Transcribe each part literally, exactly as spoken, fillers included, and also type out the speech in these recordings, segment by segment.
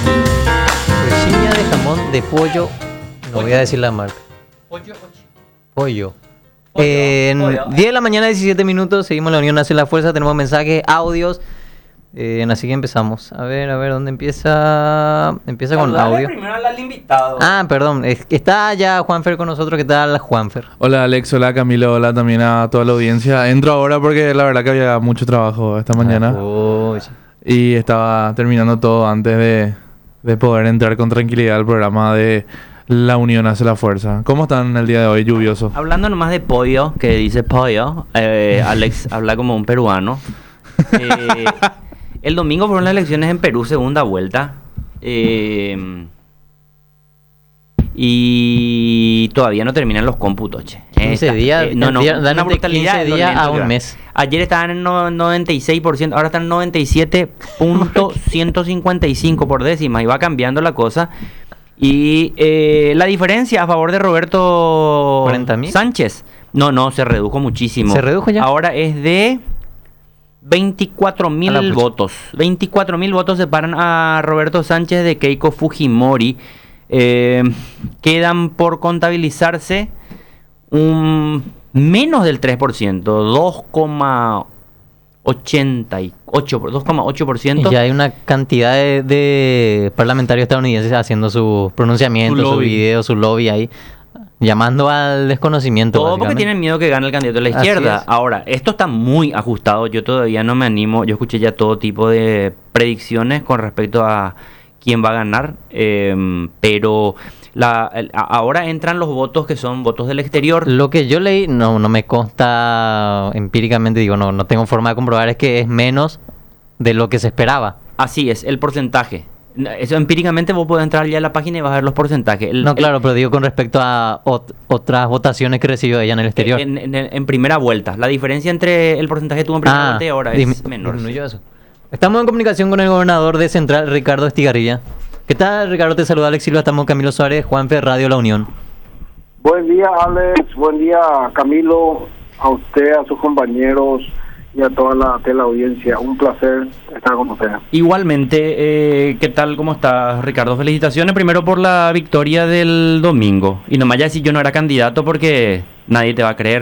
Coxinha de jamón de pollo. No Pollo. voy a decir la marca. Pollo, pollo. Pollo. Pollo, Eh, en pollo. diez de la mañana, diecisiete minutos. Seguimos la Unión Hace la Fuerza. Tenemos mensajes, audios. Eh, así que empezamos. A ver, a ver, ¿dónde empieza? Empieza con Saludale audio. primero al invitado. Ah, perdón. Es que está ya Juanfer con nosotros. ¿Qué tal, Juanfer? Hola Alex, hola Camilo, hola también a toda la audiencia. Entro ahora porque la verdad que había mucho trabajo esta mañana Uy. y estaba terminando todo antes de, de poder entrar con tranquilidad al programa de La Unión Hace la Fuerza. ¿Cómo están el día de hoy, lluvioso? Hablando nomás de pollo, que dice pollo, eh, Alex habla como un peruano. Eh, el domingo fueron las elecciones en Perú, segunda vuelta. Eh, y todavía no terminan los cómputos, che. quince Esta- días, eh, no, no, dan una entre brutalidad quince de lo días lento a que un va. mes. Ayer estaban en no- noventa y seis por ciento, ahora están en noventa y siete punto ciento cincuenta y cinco por décima y va cambiando la cosa. Y eh, la diferencia a favor de Roberto ¿cuarenta mil? Sánchez, no, no, se redujo muchísimo. ¿Se redujo ya? Ahora es de veinticuatro A la mil pucha. votos. veinticuatro mil votos separan a Roberto Sánchez de Keiko Fujimori. Eh, quedan por contabilizarse un menos del tres por ciento, dos coma ochenta y ocho, dos coma ocho por ciento. Y ya hay una cantidad de, de parlamentarios estadounidenses haciendo su pronunciamiento, Su su, lobby. video, su lobby ahí, llamando al desconocimiento. Todo porque básicamente. tienen miedo que gane el candidato de la Así izquierda. es. Ahora, esto está muy ajustado. Yo todavía no me animo. Yo escuché ya todo tipo de predicciones con respecto a quién va a ganar. eh, pero la, el- a- ahora entran los votos que son votos del exterior. Lo que yo leí, no, no me consta empíricamente, digo, no, no tengo forma de comprobar, es que es menos de lo que se esperaba. Así es, el porcentaje. Eso empíricamente vos podés entrar ya a la página y vas a ver los porcentajes. El- No, el- claro, pero digo con respecto a ot- otras votaciones que recibió ella en el exterior. En, en- en primera vuelta. La diferencia entre el porcentaje que tuvo en primera vuelta y ahora es dismi- menor. disminuyó eso. Estamos en comunicación con el gobernador de Central, Ricardo Estigarribia. ¿Qué tal, Ricardo? Te saluda Alex Silva, estamos con Camilo Suárez, Juanfer, Radio La Unión. Buen día, Alex. Buen día, Camilo. A usted, a sus compañeros y a toda la teleaudiencia. Un placer estar con usted. Igualmente, eh, ¿qué tal? ¿Cómo estás, Ricardo? Felicitaciones primero por la victoria del domingo. Y nomás ya decir yo no era candidato porque nadie te va a creer.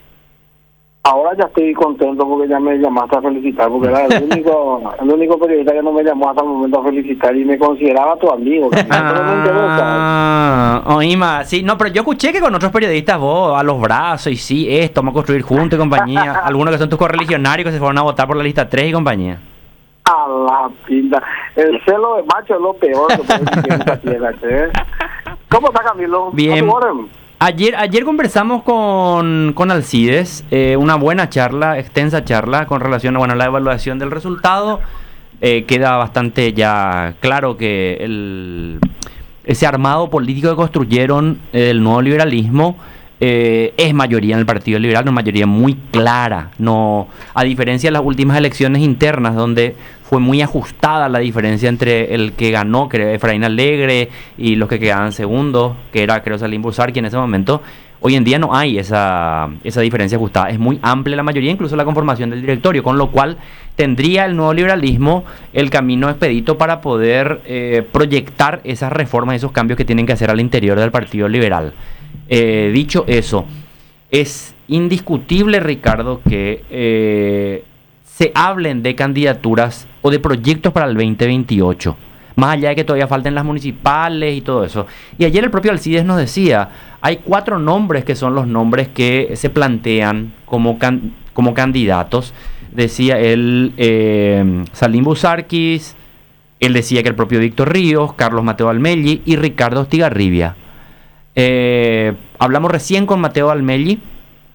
Ahora ya estoy contento porque ya me llamaste a felicitar, porque era el único, el único periodista que no me llamó hasta el momento a felicitar y me consideraba tu amigo. Camilo, pero no interesa. Ah, oíme, sí, no, pero yo escuché que con otros periodistas vos, a los brazos, y sí, esto, vamos a construir juntos y compañía. Algunos que son tus correligionarios que se fueron a votar por la lista tres y compañía. A la pinta. El celo de macho es lo peor que puede existir en esta tierra, ¿eh? ¿Cómo está, Camilo? Bien. ¿A tu orden? Ayer, ayer conversamos con, con Alcides, eh, una buena charla, extensa charla, con relación a bueno, la evaluación del resultado. Eh, queda bastante ya claro que el, ese armado político que construyeron eh, el nuevo liberalismo eh, es mayoría en el Partido Liberal, una mayoría muy clara. No, a diferencia de las últimas elecciones internas, donde fue muy ajustada la diferencia entre el que ganó, que era Efraín Alegre, y los que quedaban segundos, que era, creo, Salim Busarqui en ese momento. Hoy en día no hay esa, esa diferencia ajustada. Es muy amplia la mayoría, incluso la conformación del directorio, con lo cual tendría el nuevo liberalismo el camino expedito para poder eh, proyectar esas reformas, esos cambios que tienen que hacer al interior del Partido Liberal. Eh, dicho eso, es indiscutible, Ricardo, que eh, se hablen de candidaturas o de proyectos para el veinte veintiocho, más allá de que todavía falten las municipales y todo eso. Y ayer el propio Alcides nos decía, hay cuatro nombres que son los nombres que se plantean como, can, como candidatos. Decía él, eh, Salim Busarquis, él decía que el propio Víctor Ríos, Carlos Mateo Almelli y Ricardo Estigarribia. Eh, hablamos recién con Mateo Almelli